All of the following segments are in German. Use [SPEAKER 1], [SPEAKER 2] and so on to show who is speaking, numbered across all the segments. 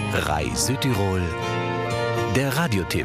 [SPEAKER 1] RAI Südtirol, der Radiotipp.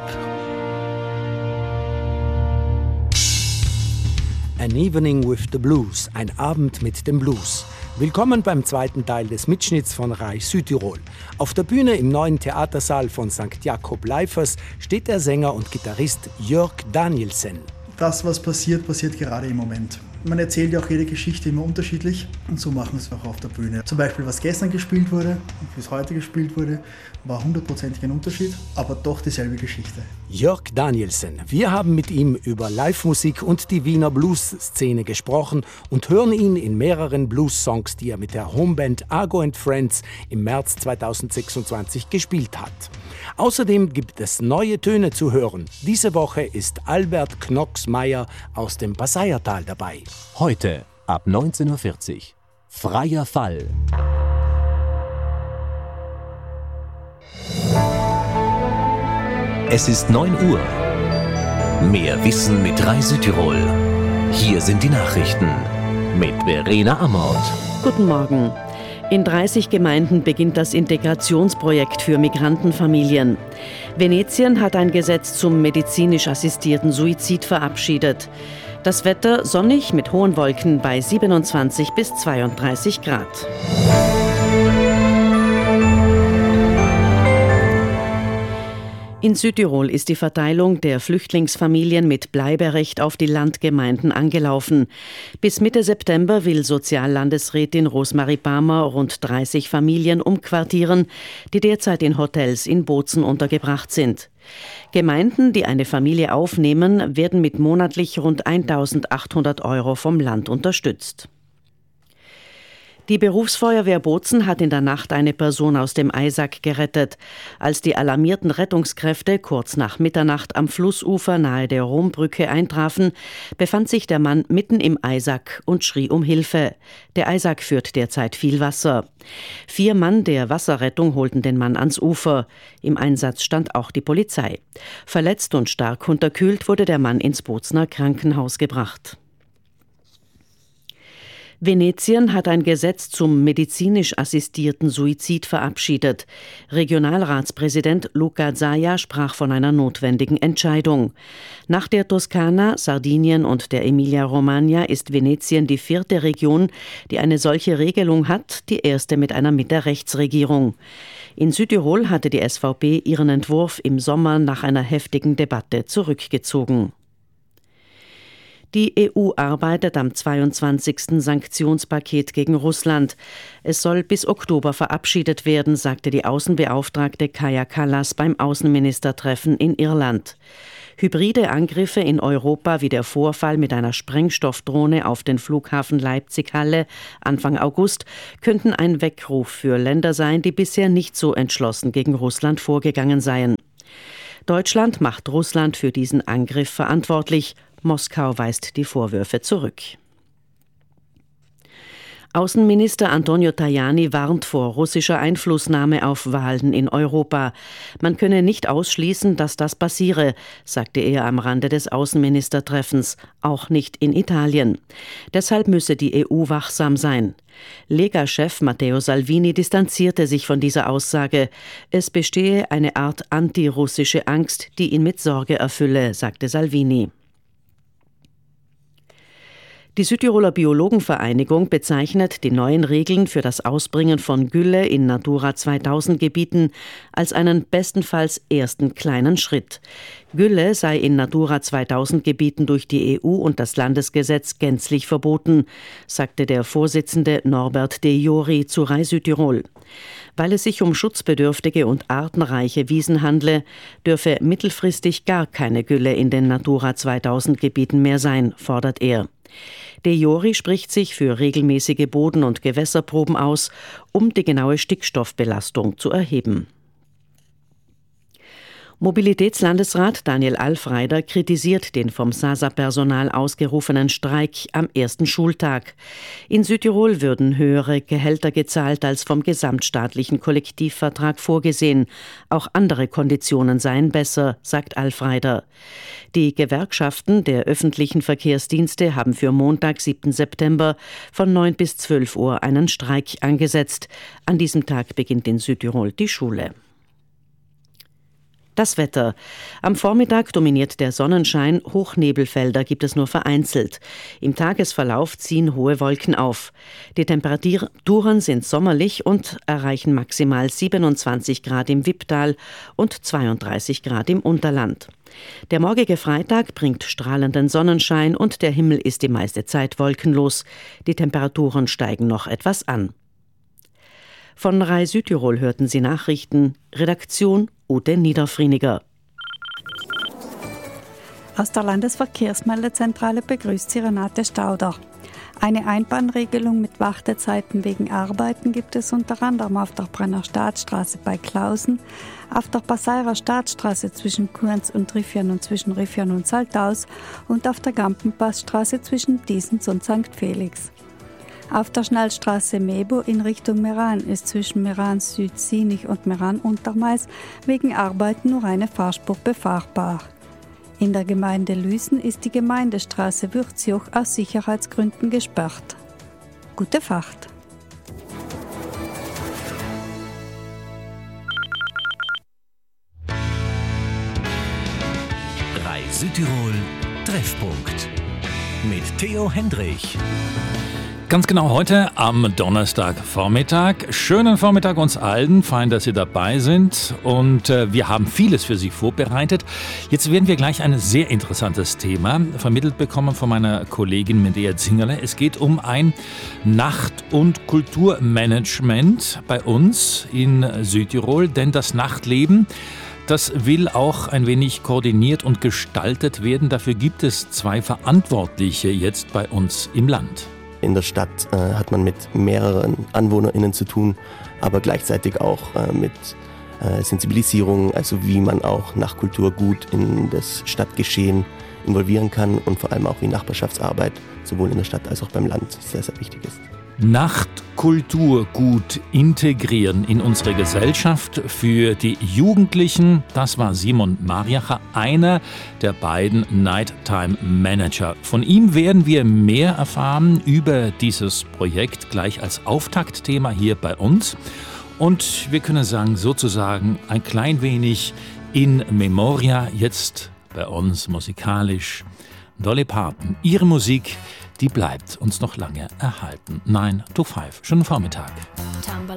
[SPEAKER 2] An Evening with the Blues, ein Abend mit dem Blues. Willkommen beim zweiten Teil des Mitschnitts von RAI Südtirol. Auf der Bühne im neuen Theatersaal von St. Jakob Leifers steht der Sänger und Gitarrist Jörg Danielsen.
[SPEAKER 3] Das, was passiert gerade im Moment. Man erzählt ja auch jede Geschichte immer unterschiedlich und so machen wir es auch auf der Bühne. Zum Beispiel, was gestern gespielt wurde und was heute gespielt wurde, war 100% ein Unterschied, aber doch dieselbe Geschichte.
[SPEAKER 2] Jörg Danielsen. Wir haben mit ihm über Live-Musik und die Wiener Blues-Szene gesprochen und hören ihn in mehreren Blues-Songs, die er mit der Homeband Argo & Friends im März 2026 gespielt hat. Außerdem gibt es neue Töne zu hören. Diese Woche ist Albert Knox-Meyer aus dem Passaiertal dabei.
[SPEAKER 1] Heute ab 19:40 Uhr. Freier Fall. Es ist 9 Uhr. Mehr Wissen mit RAI Südtirol. Hier sind die Nachrichten mit Verena Amort.
[SPEAKER 4] Guten Morgen. In 30 Gemeinden beginnt das Integrationsprojekt für Migrantenfamilien. Venetien hat ein Gesetz zum medizinisch assistierten Suizid verabschiedet. Das Wetter sonnig mit hohen Wolken bei 27 bis 32 Grad. In Südtirol ist die Verteilung der Flüchtlingsfamilien mit Bleiberecht auf die Landgemeinden angelaufen. Bis Mitte September will Soziallandesrätin Rosemarie Palmer rund 30 Familien umquartieren, die derzeit in Hotels in Bozen untergebracht sind. Gemeinden, die eine Familie aufnehmen, werden mit monatlich rund 1.800 € vom Land unterstützt. Die Berufsfeuerwehr Bozen hat in der Nacht eine Person aus dem Eisack gerettet. Als die alarmierten Rettungskräfte kurz nach Mitternacht am Flussufer nahe der Rombrücke eintrafen, befand sich der Mann mitten im Eisack und schrie um Hilfe. Der Eisack führt derzeit viel Wasser. 4 Mann der Wasserrettung holten den Mann ans Ufer. Im Einsatz stand auch die Polizei. Verletzt und stark unterkühlt wurde der Mann ins Bozener Krankenhaus gebracht. Venetien hat ein Gesetz zum medizinisch assistierten Suizid verabschiedet. Regionalratspräsident Luca Zaia sprach von einer notwendigen Entscheidung. Nach der Toskana, Sardinien und der Emilia-Romagna ist Venetien die 4. Region, die eine solche Regelung hat, die erste mit einer Mitte-Rechts-Regierung. In Südtirol hatte die SVP ihren Entwurf im Sommer nach einer heftigen Debatte zurückgezogen. Die EU arbeitet am 22. Sanktionspaket gegen Russland. Es soll bis Oktober verabschiedet werden, sagte die Außenbeauftragte Kaja Kallas beim Außenministertreffen in Irland. Hybride Angriffe in Europa wie der Vorfall mit einer Sprengstoffdrohne auf den Flughafen Leipzig-Halle Anfang August könnten ein Weckruf für Länder sein, die bisher nicht so entschlossen gegen Russland vorgegangen seien. Deutschland macht Russland für diesen Angriff verantwortlich. Moskau weist die Vorwürfe zurück. Außenminister Antonio Tajani warnt vor russischer Einflussnahme auf Wahlen in Europa. Man könne nicht ausschließen, dass das passiere, sagte er am Rande des Außenministertreffens, auch nicht in Italien. Deshalb müsse die EU wachsam sein. Lega-Chef Matteo Salvini distanzierte sich von dieser Aussage. Es bestehe eine Art antirussische Angst, die ihn mit Sorge erfülle, sagte Salvini. Die Südtiroler Biologenvereinigung bezeichnet die neuen Regeln für das Ausbringen von Gülle in Natura 2000 Gebieten als einen bestenfalls ersten kleinen Schritt. Gülle sei in Natura 2000 Gebieten durch die EU und das Landesgesetz gänzlich verboten, sagte der Vorsitzende Norbert de Jori zu RAI Südtirol. Weil es sich um schutzbedürftige und artenreiche Wiesen handle, dürfe mittelfristig gar keine Gülle in den Natura 2000 Gebieten mehr sein, fordert er. De Jori spricht sich für regelmäßige Boden- und Gewässerproben aus, um die genaue Stickstoffbelastung zu erheben. Mobilitätslandesrat Daniel Alfreider kritisiert den vom SASA-Personal ausgerufenen Streik am ersten Schultag. In Südtirol würden höhere Gehälter gezahlt als vom gesamtstaatlichen Kollektivvertrag vorgesehen. Auch andere Konditionen seien besser, sagt Alfreider. Die Gewerkschaften der öffentlichen Verkehrsdienste haben für Montag, 7. September von 9 bis 12 Uhr einen Streik angesetzt. An diesem Tag beginnt in Südtirol die Schule. Das Wetter. Am Vormittag dominiert der Sonnenschein, Hochnebelfelder gibt es nur vereinzelt. Im Tagesverlauf ziehen hohe Wolken auf. Die Temperaturen sind sommerlich und erreichen maximal 27 Grad im Wipptal und 32 Grad im Unterland. Der morgige Freitag bringt strahlenden Sonnenschein und der Himmel ist die meiste Zeit wolkenlos. Die Temperaturen steigen noch etwas an. Von Rai Südtirol hörten Sie Nachrichten. Redaktion Ute Niederfrieniger.
[SPEAKER 5] Aus der Landesverkehrsmeldezentrale begrüßt Sie Renate Stauder. Eine Einbahnregelung mit Wartezeiten wegen Arbeiten gibt es unter anderem auf der Brenner Staatsstraße bei Klausen, auf der Passeirer Staatsstraße zwischen Kurns und Riffian und zwischen Riffian und Salthaus und auf der Gampenpassstraße zwischen Diesens und St. Felix. Auf der Schnellstraße Mebo in Richtung Meran ist zwischen Meran Süd-Sinich und Meran Untermais wegen Arbeiten nur eine Fahrspur befahrbar. In der Gemeinde Lüsen ist die Gemeindestraße Würzjoch aus Sicherheitsgründen gesperrt. Gute Fahrt!
[SPEAKER 1] Rai Südtirol Treffpunkt mit Theo Hendrich.
[SPEAKER 6] Ganz genau heute am Donnerstagvormittag. Schönen Vormittag uns allen. Fein, dass Sie dabei sind. Und wir haben vieles für Sie vorbereitet. Jetzt werden wir gleich ein sehr interessantes Thema vermittelt bekommen von meiner Kollegin Medea Zingerle. Es geht um ein Nacht- und Kulturmanagement bei uns in Südtirol. Denn das Nachtleben, das will auch ein wenig koordiniert und gestaltet werden. Dafür gibt es 2 Verantwortliche jetzt bei uns im Land.
[SPEAKER 7] In der Stadt hat man mit mehreren AnwohnerInnen zu tun, aber gleichzeitig auch mit Sensibilisierung, also wie man auch Nachtkultur gut in das Stadtgeschehen involvieren kann und vor allem auch wie Nachbarschaftsarbeit sowohl in der Stadt als auch beim Land sehr, sehr wichtig ist.
[SPEAKER 6] Nachtkultur gut integrieren in unsere Gesellschaft für die Jugendlichen. Das war Simon Mariacher, einer der beiden Nighttime Manager. Von ihm werden wir mehr erfahren über dieses Projekt gleich als Auftaktthema hier bei uns. Und wir können sagen, sozusagen ein klein wenig in Memoria jetzt bei uns musikalisch. Dolly Parton, ihre Musik, die bleibt uns noch lange erhalten. 9 to 5, schönen Vormittag.